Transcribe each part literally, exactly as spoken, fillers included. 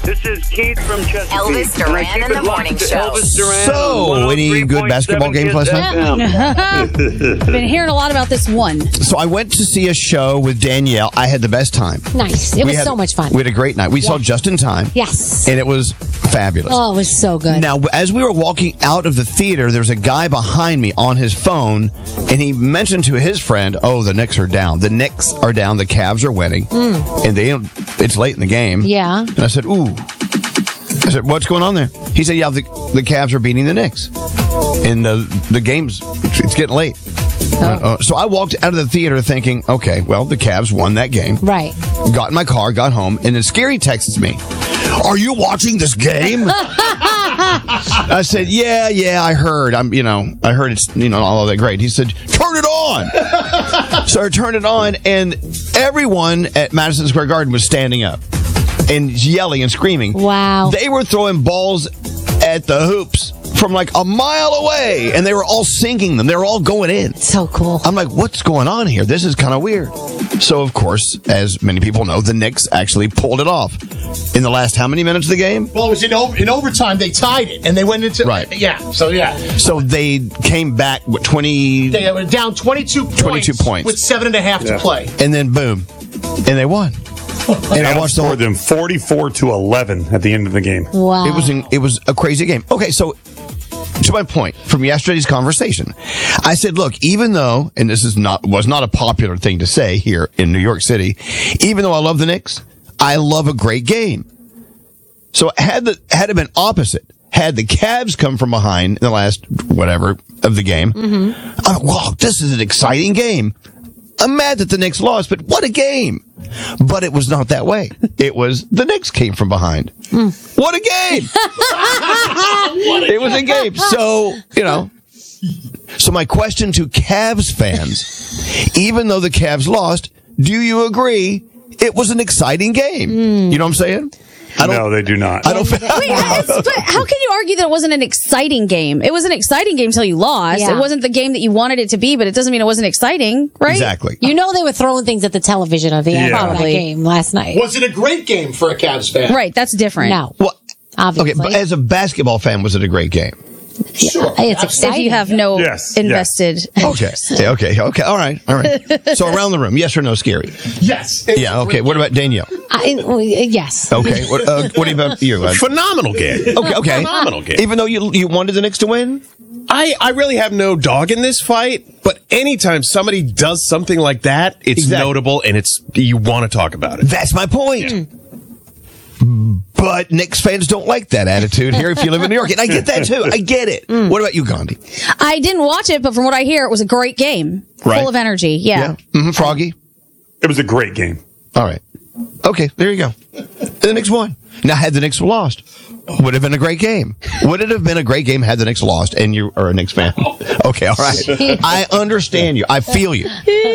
This is Keith from Chesapeake. Elvis Duran in the morning show. Elvis Duran. So, any good basketball games last night? I've been hearing a lot about this one. So I went to see a show with Danielle. I had the best time. Nice. It We was had- so much fun. We had a great night. We saw just in time. Yes. And it was fabulous. Oh, it was so good. Now, as we were walking out of the theater, there was a guy behind me on his phone, and he mentioned to his friend, "Oh, the Knicks are down. The Knicks are down. The Cavs are winning, and they it's late in the game." Yeah. And I said, "Ooh." I said, "What's going on there?" He said, "Yeah, the, the Cavs are beating the Knicks, and the the game's it's, it's getting late." Uh, so I walked out of the theater thinking, "Okay, well, the Cavs won that game." Right. Got in my car, got home, and then Scary texts me, "Are you watching this game?" I said, "Yeah, yeah, I heard. I'm, you know, I heard it's, you know, all that great." He said, "Turn it on." So I turned it on, and everyone at Madison Square Garden was standing up and yelling and screaming. Wow. They were throwing balls at the hoops from like a mile away, and they were all sinking them. They were all going in. So cool. I'm like, what's going on here? This is kind of weird. So, of course, as many people know, the Knicks actually pulled it off in the last how many minutes of the game? Well, it was in, over, in overtime. They tied it, and they went into Right. Yeah. So yeah, So they came back with twenty, they were down twenty-two points. twenty-two points. with seven and a half to play. and then boom, and they won. And I watched the whole. them forty-four to eleven at the end of the game. Wow. It was in, it was a crazy game. Okay, so to my point from yesterday's conversation, I said, look, even though, and this is not was not a popular thing to say here in New York City, even though I love the Knicks, I love a great game. So had the had it been opposite, had the Cavs come from behind in the last whatever of the game, mm-hmm. I'm like, wow, this is an exciting game. I'm mad that the Knicks lost, but what a game. But it was not that way. It was the Knicks came from behind. Mm. What a game. what a it was a game. So, you know. So my question to Cavs fans, even though the Cavs lost, do you agree it was an exciting game? Mm. You know what I'm saying? I don't, no, they do not. I don't. Wait, but how can you argue that it wasn't an exciting game? It was an exciting game until you lost. Yeah. It wasn't the game that you wanted it to be, but it doesn't mean it wasn't exciting, right? Exactly. You know they were throwing things at the television at the end Yeah. of that Probably. game last night. Was it a great game for a Cavs fan? Right, that's different. No. Well, Obviously. okay, but as a basketball fan, was it a great game? Sure. It's If exciting. you have no Yes, invested. Okay. Yeah, okay. Okay. All right. All right. So around the room, yes or no, Scary? Yes. It was Yeah. a Okay. great What game. about Danielle? I, well, yes. Okay. What, uh, what about you? Uh, Phenomenal game. Okay. Okay. Phenomenal game. Even though you you wanted the Knicks to win. I, I really have no dog in this fight, but anytime somebody does something like that, it's Exactly. notable and it's you want to talk about it. That's my point. But Knicks fans don't like that attitude here if you live in New York. And I get that too. I get it. What about you, Gandhi? I didn't watch it, but from what I hear, it was a great game. Right. Full of energy. Yeah. Mm-hmm. Froggy? It was a great game. All right. Okay, there you go. The Knicks won. Now, had the Knicks lost, would have been a great game. Would it have been a great game had the Knicks lost and you are a Knicks fan? Okay, all right. I understand you. I feel you.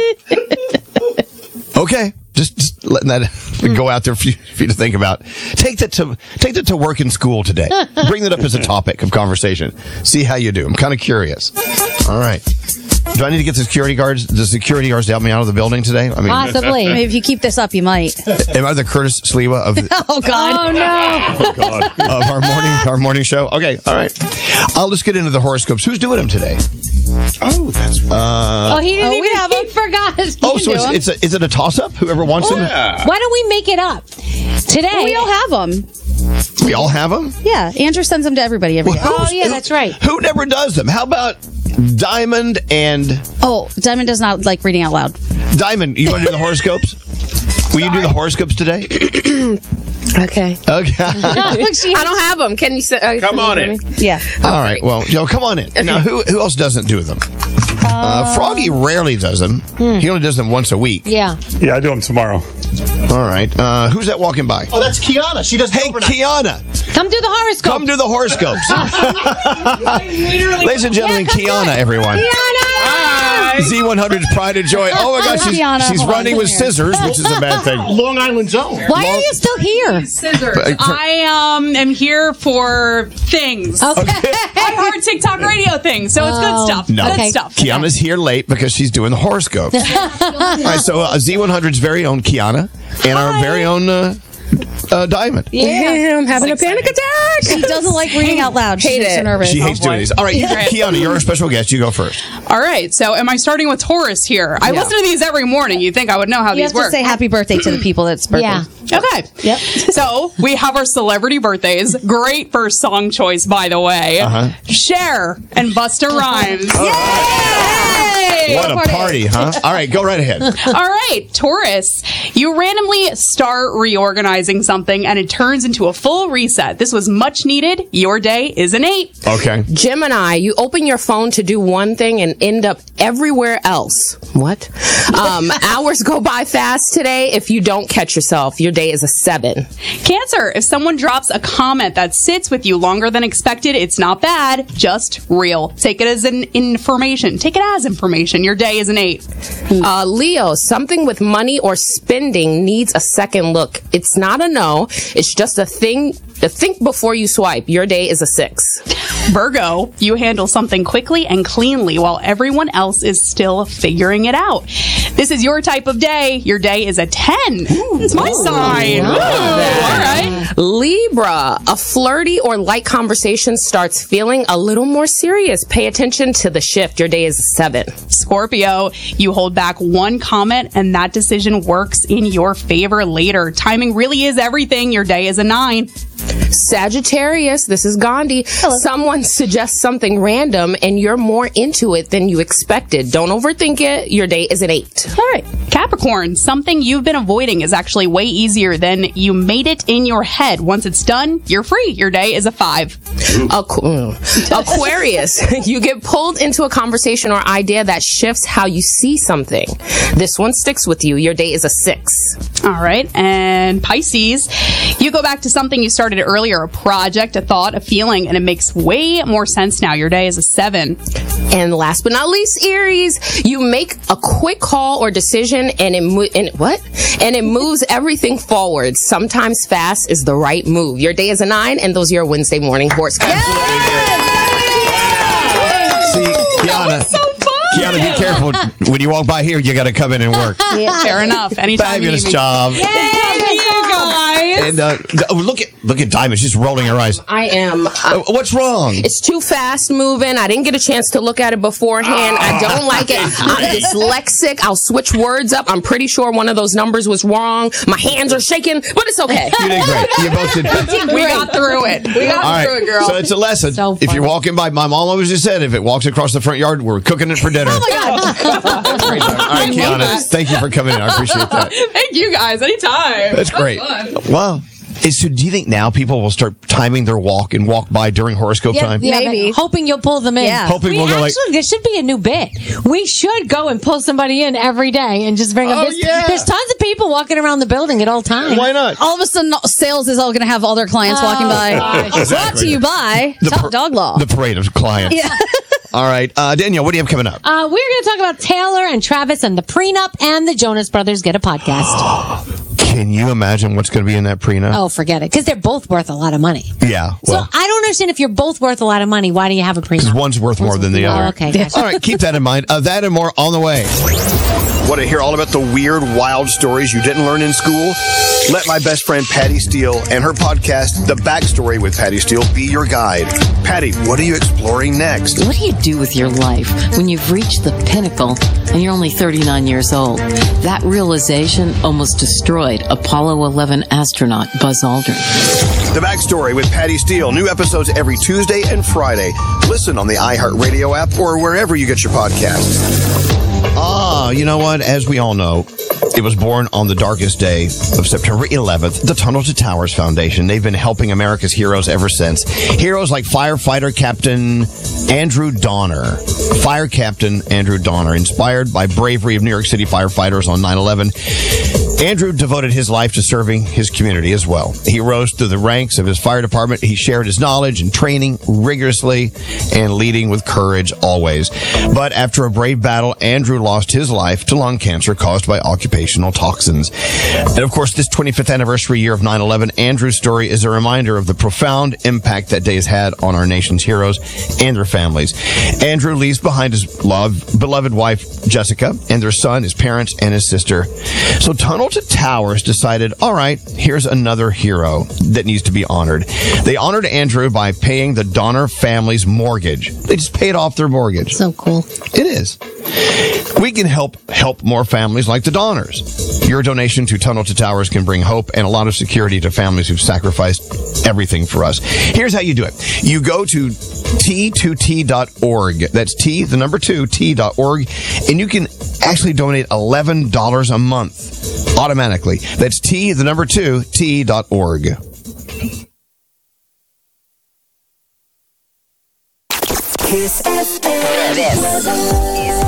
Okay. Just, just letting that go out there for you, for you to think about. Take that to take that to work in school today. Bring that up as a topic of conversation. See how you do. I'm kind of curious. All right. Do I need to get the security guards? The security guards to help me out of the building today? I mean, Possibly. Maybe if you keep this up, you might. am I the Curtis Sliwa of the, Oh, God. Oh, no. Oh, God. of our morning our morning show? Okay, all right. I'll just get into the horoscopes. Who's doing them today? Oh, that's oh, he didn't Oh, even we have he forgot. Oh, so it's, it's a, is it a toss up? Whoever wants them? Why don't we make it up? Today. Well, we all have them. We all have them. Yeah. Andrew sends them to everybody every day. Well, Oh, who's- yeah, who- that's right. Who never does them? How about Diamond and Oh, Diamond does not like reading out loud. Diamond? You want to do the horoscopes? Will you do the horoscopes today? Okay. Okay. Look, she I don't have them. Can you say? Uh, Come on in. Yeah. All right. Well, Joe, come on in. Now, who who else doesn't do them? Uh, Froggy rarely does them. He only does them once a week. Yeah. Yeah, I do them tomorrow. All right. Uh, who's that walking by? Oh, that's Kiana. She does. Hey, overnight. Kiana, Come do the horoscope. come do the horoscopes. Ladies and gentlemen, Kiana, everyone. Z one hundred's pride and joy. Oh my gosh, she's, Kiana, she's hold on, running come with here. scissors, which is a bad thing. Long Island Zone. Why are you still here? Scissors. But- I um am here for things. Okay. I heard TikTok radio things, so it's Oh. good stuff. No, Good Okay. stuff. Kiana's here late because she's doing the horoscopes. All right, so uh, Z one hundred's very own Kiana and our very own uh, uh, Diamond. Yeah, I'm having a panic attack. She doesn't like reading out loud. She Hate gets so it. nervous. She hates doing these. All right, Kiana, you're a special guest. You go first. All right. So, am I starting with Taurus here? I listen to these every morning. You'd think I would know how You these have to work. say happy birthday to the people that's birthday. Yeah. Okay. Yep. So we have our celebrity birthdays. Great first song choice, by the way. Uh-huh. Cher and Busta Rhymes. Yay! What a party, huh? All right, go right ahead. All right, Taurus. You randomly start reorganizing something and it turns into a full reset. This was much needed. Your day is an eight. Okay. Gemini, you open your phone to do one thing and end up everywhere else. What? Um, hours go by fast today. If you don't catch yourself, your day is a seven. Cancer. If someone drops a comment that sits with you longer than expected, it's not bad, just real. Take it as an information. Take it as information. Your day is an eight. Uh, Leo, something with money or spending needs a second look. It's not a no. It's just a thing. To think before you swipe. Your day is a six. Virgo, you handle something quickly and cleanly while everyone else is still figuring it out. This is your type of day. Your day is a ten. It's my sign. Ooh, all right. Libra, a flirty or light conversation starts feeling a little more serious. Pay attention to the shift. Your day is a seven. Scorpio, you hold back one comment and that decision works in your favor later. Timing really is everything. Your day is a nine. Sagittarius, this is Gandhi. Someone suggests something random and you're more into it than you expected. Don't overthink it. Your day is an eight. All right. Capricorn, something you've been avoiding is actually way easier than you made it in your head. Once it's done, you're free. Your day is a five. Aqu- Aquarius, you get pulled into a conversation or idea that shifts how you see something. This one sticks with you. Your day is a six. All right. And Pisces, you go back to something you started earlier, a project, a thought, a feeling, and it makes way more sense now. Your day is a seven. And last but not least, Aries, you make a quick call or decision and it mo- and what? And it moves everything forward. Sometimes fast is the right move. Your day is a nine, and those are your Wednesday morning horoscopes. See, Kiana. Kiana, be careful. When you walk by here, you got to come in and work. Fair enough. Anytime you Fabulous need me. job. Thank you, guys. And uh, oh, look at look at Diamond. She's rolling her eyes. I am. Uh, Uh, what's wrong? It's too fast moving. I didn't get a chance to look at it beforehand. I don't like it. I'm dyslexic. I'll switch words up. I'm pretty sure one of those numbers was wrong. My hands are shaking, but it's okay. You did great. You both did. We got through it. We got All right. through it, girl. So it's a lesson. So if you're funny. walking by, my mom always just said, if it walks across the front yard, we're cooking it for dinner. Oh my God. All right, Kiana, thank you for coming in. I appreciate that. Thank you guys. Anytime. That's great. Fun. Wow. Is, so do you think now people will start timing their walk and walk by during horoscope time? Yeah, Maybe. but hoping you'll pull them in. Yeah. Hoping we we'll go actually, like- there should be a new bit. We should go and pull somebody in every day and just bring them. Oh, There's, yeah. there's tons of people walking around the building at all times. Why not? All of a sudden, sales is all going to have all their clients Oh, walking by. gosh. Brought Exactly. to you by The Top par- Dog Law. The parade of clients. Yeah. All right. Uh, Danielle, what do you have coming up? Uh, we're going to talk about Taylor and Travis and the prenup, and the Jonas Brothers get a podcast. Can you imagine what's going to be in that prenup? Oh, forget it, because they're both worth a lot of money. Yeah. Well, so I don't understand, if you're both worth a lot of money, why do you have a because prenup? one's worth more than the Oh, other. okay, gotcha. All right. Keep that in mind. Uh, that and more on the way. Want to hear all about the weird, wild stories you didn't learn in school? Let my best friend Patty Steele and her podcast, The Backstory with Patty Steele, be your guide. Patty, what are you exploring next? What do you do with your life when you've reached the pinnacle and you're only thirty-nine years old? That realization almost destroyed Apollo eleven astronaut Buzz Aldrin. The Backstory with Patty Steele. New episodes every Tuesday and Friday. Listen on the iHeartRadio app or wherever you get your podcasts. Ah, you know what? As we all know, it was born on the darkest day of September eleventh, the Tunnel to Towers Foundation. They've been helping America's heroes ever since. Heroes like firefighter Captain Andrew Donner. Fire Captain Andrew Donner, inspired by bravery of New York City firefighters on nine eleven. Andrew devoted his life to serving his community as well. He rose through the ranks of his fire department. He shared his knowledge and training rigorously and leading with courage always. But after a brave battle, Andrew lost his life to lung cancer caused by occupational toxins. And of course, this twenty-fifth anniversary year of nine eleven, Andrew's story is a reminder of the profound impact that day has had on our nation's heroes and their families. Andrew leaves behind his love, beloved wife, Jessica, and their son, his parents, and his sister. So Tunnel Tunnel to Towers decided, all right, here's another hero that needs to be honored. They honored Andrew by paying the Donner family's mortgage. They just paid off their mortgage. So cool. It is. We can help help more families like the Donners. Your donation to Tunnel to Towers can bring hope and a lot of security to families who've sacrificed everything for us. Here's how you do it. You go to T two T dot org. That's T, the number two, T dot org. And you can actually donate eleven dollars a month automatically. That's T, the number two, T dot org. Kiss F M. This is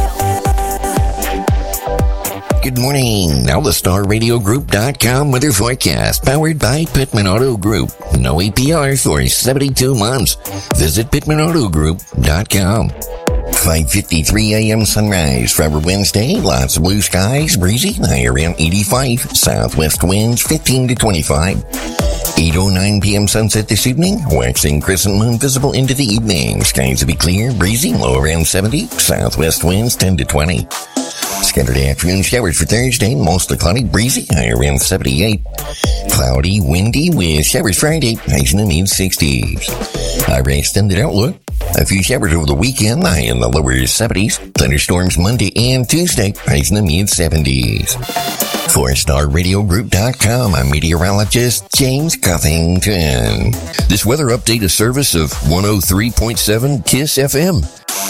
Good morning. Now the Star Radio Group dot com weather forecast, powered by Pittman Auto Group. No A P R for seventy-two months. Visit Pittman Auto Group dot com. five fifty-three a.m. sunrise for our Wednesday. Lots of blue skies, breezy, high around eighty-five. Southwest winds fifteen to twenty-five. eight oh nine p.m. sunset this evening. Waxing crescent moon visible into the evening. Skies to be clear, breezy, low around seventy. Southwest winds ten to twenty. Scattered afternoon showers for Thursday, mostly cloudy, breezy, high around seventy-eight. Cloudy, windy with showers Friday, highs in the mid-sixties. Our extended outlook. A few showers over the weekend, high in the lower seventies. Thunderstorms Monday and Tuesday, highs in the mid-seventies. For Star Radio Group dot com, I'm meteorologist James Cuffington. This weather update is service of one oh three point seven KISS F M.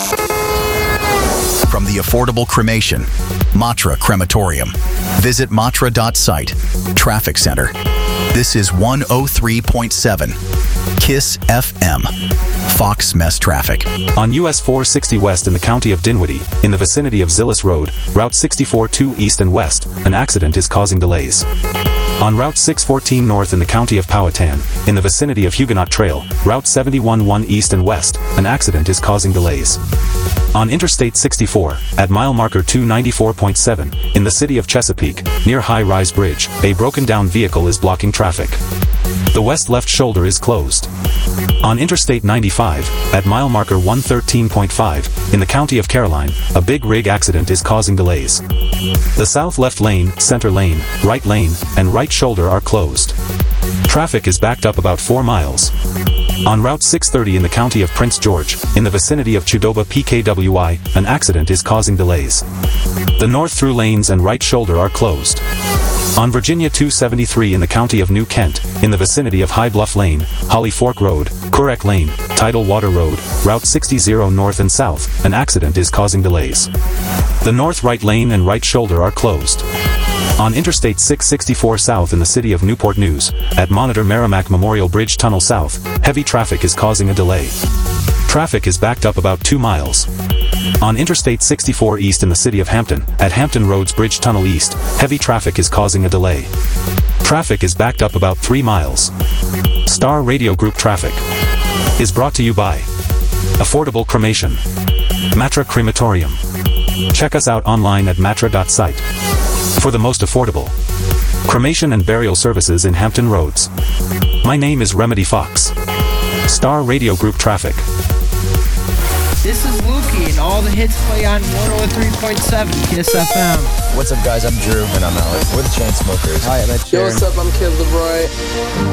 From the affordable cremation, Matra Crematorium. Visit matra dot site. Traffic Center. This is one oh three point seven KISS F M. Fox Mess Traffic. On U S four sixty West in the county of Dinwiddie, in the vicinity of Zillis Road, Route sixty-four two East and West, an accident is causing delays. On Route six fourteen North in the county of Powhatan, in the vicinity of Huguenot Trail, Route seventy-one one East and West, an accident is causing delays. On Interstate sixty-four, at mile marker two ninety-four point seven, in the city of Chesapeake, near High Rise Bridge, a broken-down vehicle is blocking traffic. The west left shoulder is closed. On Interstate ninety-five, at mile marker one thirteen point five, in the county of Caroline, a big rig accident is causing delays. The south left lane, center lane, right lane, and right shoulder are closed. Traffic is backed up about four miles. On Route six thirty in the county of Prince George, in the vicinity of Chudoba P K W I, an accident is causing delays. The north through lanes and right shoulder are closed. On Virginia two seventy-three in the county of New Kent, in the vicinity of High Bluff Lane, Holly Fork Road, Currach Lane, Tidal Water Road, Route sixty north and south, an accident is causing delays. The north right lane and right shoulder are closed. On Interstate six sixty-four South in the city of Newport News, at Monitor Merrimack Memorial Bridge Tunnel South, heavy traffic is causing a delay. Traffic is backed up about two miles. On Interstate sixty-four East in the city of Hampton, at Hampton Roads Bridge Tunnel East, heavy traffic is causing a delay. Traffic is backed up about three miles. Star Radio Group Traffic is brought to you by Affordable Cremation, Matra Crematorium. Check us out online at matra dot site for the most affordable cremation and burial services in Hampton Roads. My name is Remedy Fox. Star Radio Group Traffic. This is Lukey, and all the hits play on one oh three point seven KISS F M. What's up, guys? I'm Drew. And I'm Alex. We're the Chainsmokers. Hi, I'm Ed Sheeran. Yo, what's up? I'm Kid LeRoy.